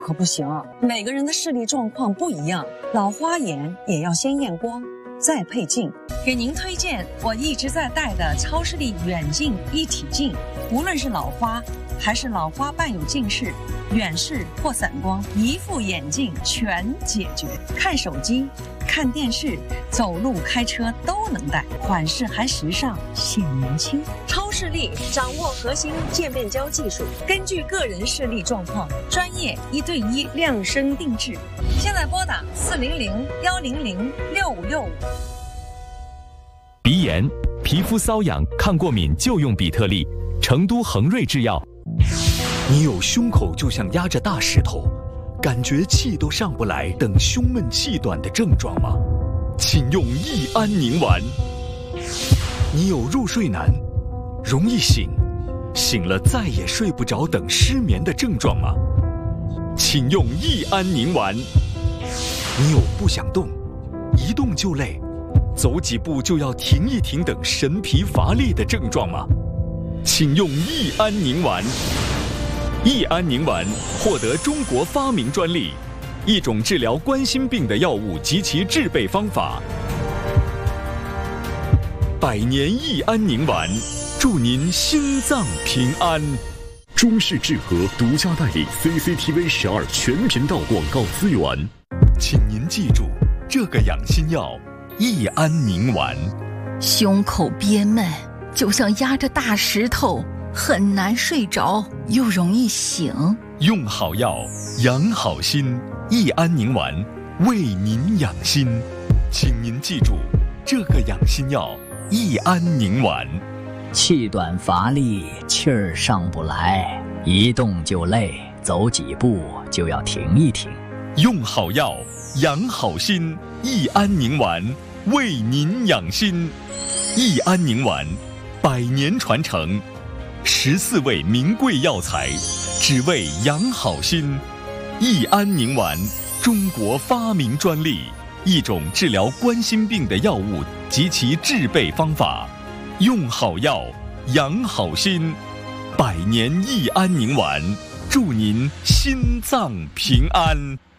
可不行，每个人的视力状况不一样，老花眼也要先验光，再配镜。给您推荐我一直在戴的超视力远近一体镜，无论是老花还是老花伴有近视、远视或散光，一副眼镜全解决。看手机、看电视、走路、开车都能戴，款式还时尚，显年轻。超视力掌握核心渐变焦技术，根据个人视力状况，专业1对1量身定制。现在拨打400-100-6565。 鼻炎、皮肤瘙痒、抗过敏就用比特利，成都恒瑞制药。 你有胸口就像压着大石头，感觉气都上不来等胸闷气短的症状吗？请用益安宁丸。你有入睡难、容易醒了再也睡不着等失眠的症状吗？请用益安宁丸。你有不想动、一动就累、走几步就要停一停等神疲乏力的症状吗？请用益安宁丸。益安宁丸获得中国发明专利，一种治疗冠心病的药物及其制备方法。100年益安宁丸，祝您心脏平安。 中式智和独家代理 CCTV 12全频道广告资源。 请您记住这个养心药益安宁丸。 胸口憋闷，就像压着大石头，很难睡着，又容易醒。 用好药，养好心，益安宁丸为您养心。请您记住这个养心药益安宁丸。 气短乏力，气儿上不来，一动就累，走几步就要停一停。 用好药，养好心，益安宁丸为您养心。益安宁丸100年传承，14味名贵药材，只为养好心。益安宁丸，中国发明专利，一种治疗冠心病的药物及其制备方法。用好药，养好心，100年益安宁丸，祝您心脏平安。